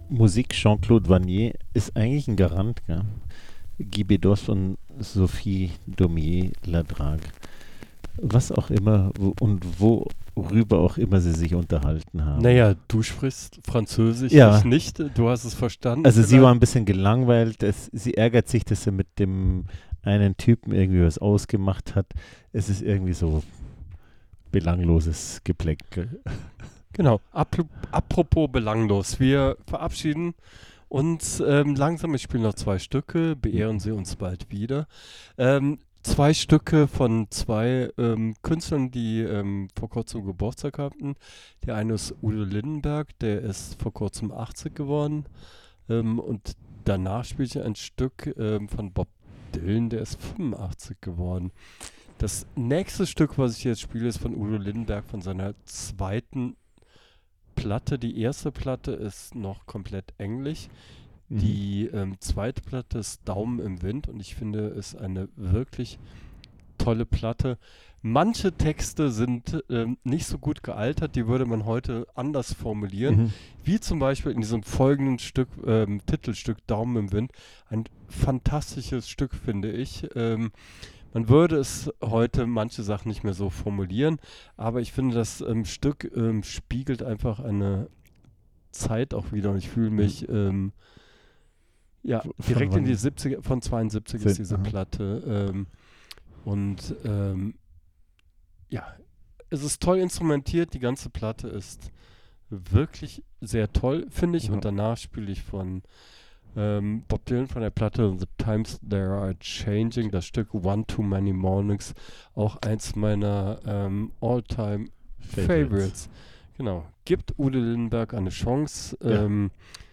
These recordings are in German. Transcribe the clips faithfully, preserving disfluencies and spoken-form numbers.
Musik Jean-Claude Vanier ist eigentlich ein Garant, gell? Guy Bedos und Sophie Daumier-Ladrague. Was auch immer wo, und worüber auch immer sie sich unterhalten haben. Naja, du sprichst Französisch, Ja. ich nicht. Du hast es verstanden. Also sie vielleicht. war ein bisschen gelangweilt. Es, sie ärgert sich, dass sie mit dem einen Typen irgendwie was ausgemacht hat. Es ist irgendwie so belangloses Geplänkel. Genau. Apro- apropos belanglos. Wir verabschieden uns ähm, langsam. Ich spiele noch zwei Stücke. Beehren Sie uns bald wieder. Ähm, zwei Stücke von zwei ähm, Künstlern, die ähm, vor kurzem Geburtstag hatten. Der eine ist Udo Lindenberg, der ist vor kurzem achtzig geworden. Ähm, und danach spiele ich ein Stück ähm, von Bob Dylan, der ist fünfundachtzig geworden. Das nächste Stück, was ich jetzt spiele, ist von Udo Lindenberg von seiner zweiten Platte. Die erste Platte ist noch komplett englisch. Mhm. Die ähm, zweite Platte ist Daumen im Wind und ich finde, es ist eine wirklich tolle Platte. Manche Texte sind ähm, nicht so gut gealtert, die würde man heute anders formulieren. Mhm. Wie zum Beispiel in diesem folgenden Stück, ähm, Titelstück Daumen im Wind. Ein fantastisches Stück, finde ich. Ähm, man würde es heute manche Sachen nicht mehr so formulieren, aber ich finde, das ähm, Stück ähm, spiegelt einfach eine Zeit auch wieder und ich fühle mich ähm, ja, Von direkt in wann? die siebziger, von zweiundsiebzig Sind- ist diese aha. Platte ähm, und ähm, ja, es ist toll instrumentiert, die ganze Platte ist wirklich sehr toll, finde ich. Mhm. Und danach spiele ich von ähm, Bob Dylan von der Platte The Times They Are Changing, das Stück One Too Many Mornings, auch eins meiner ähm, All-Time Favorites. Favorites. Genau. Gibt Udo Lindenberg eine Chance. Ja. Ähm,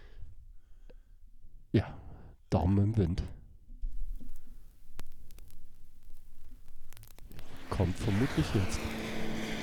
ja, Daumen im Wind. Kommt vermutlich jetzt.